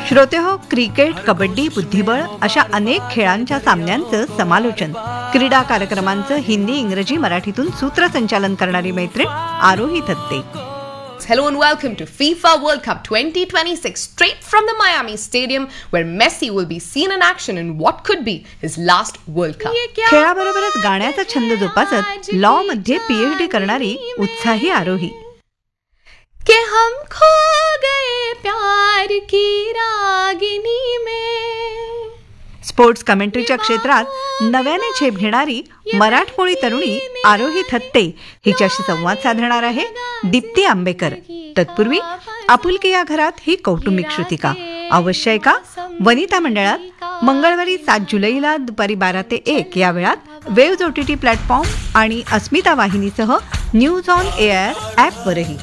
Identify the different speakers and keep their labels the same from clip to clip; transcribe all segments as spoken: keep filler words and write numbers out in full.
Speaker 1: श्रोते हो, क्रिकेट, कबड्डी, बुद्धिबळ अशा अनेक खेळांच्या सामन्यांचं समालोचन, क्रीडा कार्यक्रमांचं हिंदी, इंग्रजी, मराठीतून सूत्रसंचालन करणारी मैत्रीण आरोही Thatte.
Speaker 2: Hello and welcome to FIFA World Cup twenty twenty-six, straight from the Miami Stadium, where Messi will be seen in action in what could be his last World Cup.
Speaker 1: खेळाबरोबरच गाण्याचा छंद जोपासत लॉ मध्ये पीएचडी करणारी उत्साही आरोही.
Speaker 2: के हम खो गए प्यार की रागिनी में.
Speaker 1: स्पोर्ट्स कमेंट्रीच्या क्षेत्रात नव्याने झेप घेणारी मराठमोळी तरुणी आरोही थत्ते हिच्याशी संवाद साधणार आहे दीप्ती आंबेकर. तत्पूर्वी आपुलकी या घरात ही कौटुंबिक श्रुतिका अवश्य ऐका. वनिता मंडळात मंगळवारी सात जुलैला दुपारी बारा ते एक या वेळात वेव्ज ओटीटी प्लॅटफॉर्म आणि अस्मिता वाहिनीसह न्यूज ऑन एअर ॲपवरही.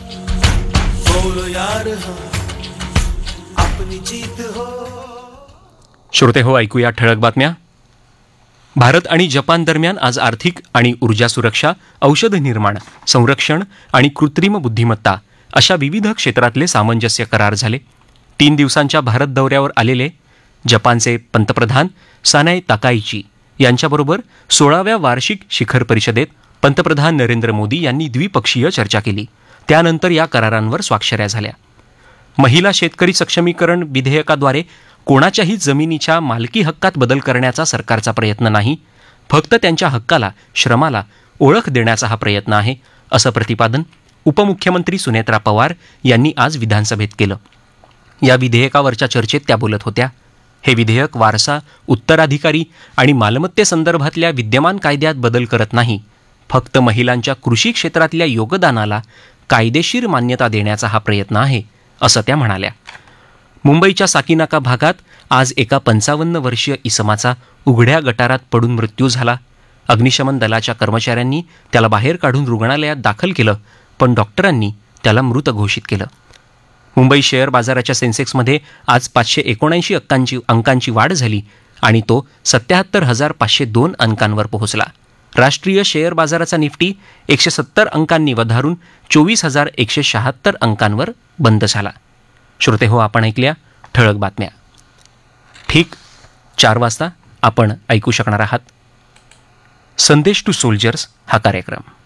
Speaker 3: श्रोते हो, ऐकूया ठळक बातम्या. भारत आणि जपान दरम्यान आज आर्थिक आणि ऊर्जा सुरक्षा, औषध निर्माण, संरक्षण आणि कृत्रिम बुद्धिमत्ता अशा विविध क्षेत्रातले सामंजस्य करार झाले. तीन दिवसांच्या भारत दौऱ्यावर आलेले जपानचे पंतप्रधान सानाय ताकाइची यांच्याबरोबर सोळाव्या वार्षिक शिखर परिषदेत पंतप्रधान नरेंद्र मोदी यांनी द्विपक्षीय चर्चा केली. त्यानंतर या करारांवर स्वाक्षऱ्या झाल्या. महिला शेतकरी सक्षमीकरण विधेयकाद्वारे कोणाच्याही जमिनीच्या मालकी हक्कात बदल करण्याचा सरकारचा प्रयत्न नाही, फक्त त्यांच्या हक्काला, श्रमाला ओळख देण्याचा हा प्रयत्न आहे, असं प्रतिपादन उपमुख्यमंत्री सुनेत्रा पवार यांनी आज विधानसभेत केलं. या विधेयकावरच्या चर्चेत त्या बोलत होत्या. हे विधेयक वारसा, उत्तराधिकारी आणि मालमत्तेसंदर्भातल्या विद्यमान कायद्यात बदल करत नाही, फक्त महिलांच्या कृषी क्षेत्रातल्या योगदानाला कायदेशीर मान्यता देण्याचा हा प्रयत्न आहे, असं त्या म्हणाल्या. मुंबईच्या साकीनाका भागात आज एका पंचावन्न वर्षीय इसमाचा उघड्या गटारात पडून मृत्यू झाला. अग्निशमन दलाच्या कर्मचाऱ्यांनी त्याला बाहेर काढून रुग्णालयात दाखल केलं, पण डॉक्टरांनी त्याला मृत घोषित केलं. मुंबई शेअर बाजाराच्या सेन्सेक्समध्ये आज पाचशे एकोणऐंशी अंकांची अंकांची वाढ झाली आणि तो सत्याहत्तर हजार पाचशे दोन अंकांवर पोहोचला. राष्ट्रीय शेअर बाजाराचा निफ्टी एकशे सत्तर अंकांनी वधारून चोवीस हजार एकशे शहात्तर अंकांवर बंद झाला. श्रोते हो, आपण ऐकल्या ठळक बातम्या. ठीक चार वाजता आपण ऐकू शकणार आहात संदेश टू सोल्जर्स हा कार्यक्रम.